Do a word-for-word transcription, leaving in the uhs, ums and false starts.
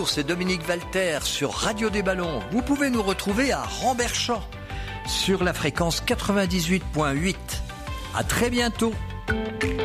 Bonjour, c'est Dominique Walter sur Radio des Ballons. Vous pouvez nous retrouver à Ramberchamp sur la fréquence quatre-vingt-dix-huit virgule huit. À très bientôt.